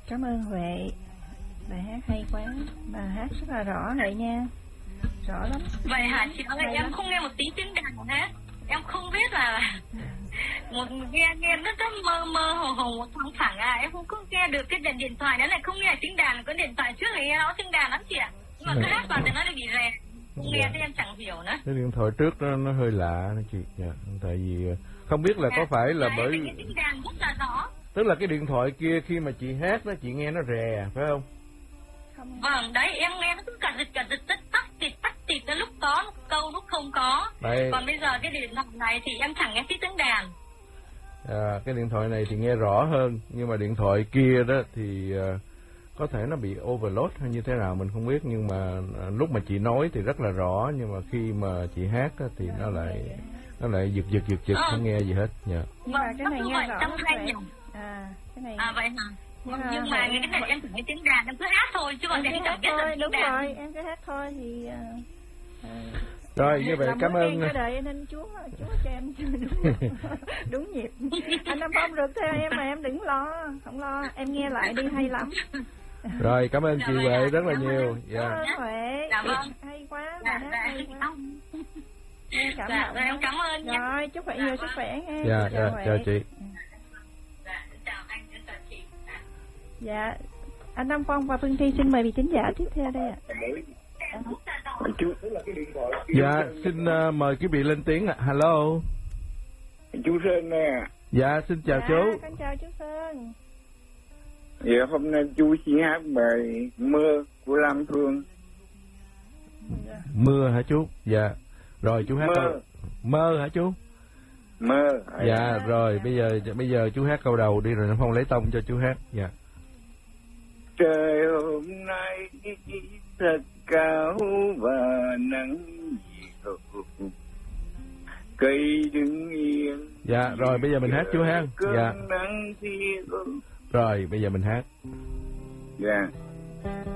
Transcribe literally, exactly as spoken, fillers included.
Cảm ơn Huệ, bài hát hay quá, bà hát rất là rõ Huệ nha, rõ lắm. Vậy hả chị ơi, hay em lắm. không nghe một tí tiếng đàn hết, em không biết là một nghe nghe rất rất mơ mơ hồ hồ một thoáng phẳng à, em không có nghe được cái đèn điện thoại, đó là không nghe tiếng đàn, có điện thoại trước thì nghe nó tiếng đàn lắm chị ạ, nhưng mà cứ hát vào thì nó lại bị rè, không nghe thì em chẳng hiểu nữa. Cái điện thoại trước nó, nó hơi lạ đó chị, dạ. Tại vì không biết là có phải là bởi cái tiếng đàn rất là rõ. Tức là cái điện thoại kia khi mà chị hát đó chị nghe nó rè phải không? Không. Vâng, đấy em nghe nó cứ cật dịch cật dịch tắt tắt tịt tắt tịt, lúc có lúc câu lúc không có. Đây. Còn bây giờ cái điện thoại này thì em chẳng nghe tí tiếng đàn. À, cái điện thoại này thì nghe rõ hơn, nhưng mà điện thoại kia đó thì uh, có thể nó bị overload hay như thế nào mình không biết, nhưng mà uh, lúc mà chị nói thì rất là rõ, nhưng mà khi mà chị hát đó, thì nó lại nó lại giật giật giật giật ừ. không nghe gì hết. Dạ. Nhưng mà cái này nghe rõ vậy. À, cái này. À vậy hả? Nhưng, nhưng mà cái này em chỉ nghe tiếng đàn, em cứ hát thôi chứ còn em chẳng biết thôi, là đúng đàn. rồi, em cứ hát thôi thì uh, uh, rồi như vậy cảm ơn. Cái đời nên Chúa Chúa cho em đúng, đúng nhịp. Anh Nam Phong được theo em mà em đừng lo, không lo, em nghe lại đi, hay lắm. Rồi cảm ơn chị Huệ rất là nhiều. Dạ. Cảm ơn Huệ. Dạ vâng. Hay quá, dạ, hát dạ. hay quá. Nghe cảm dạ, động. Dạ, em cảm ơn nha. Rồi, chúc Huệ nhiều sức khỏe nha. Dạ, chào, dạ, chào chị. Dạ, chào anh, chào chị. Dạ, anh Nam Phong và Phương Thi xin mời vị thính giả tiếp theo đây ạ. Dạ, xin uh, mời quý vị lên tiếng ạ. Hello. Chú Sơn nè. Dạ, xin chào dạ, chú. Con chào chú Sơn. Dạ, hôm nay chú chỉ hát bài Mơ của Lam Phương. Mưa hả chú? Dạ. Rồi chú hát Mơ. câu... Mơ hả chú? Mơ. Dạ, à, rồi bây giờ bây giờ chú hát câu đầu đi rồi Nam Phong lấy tông cho chú hát. Dạ. Trời hôm nay thật cao và nắng nhiều, cây đứng yên. Dạ, rồi bây giờ mình hát chú hát. Dạ. Nắng thiêu. Rồi bây giờ mình hát. Dạ.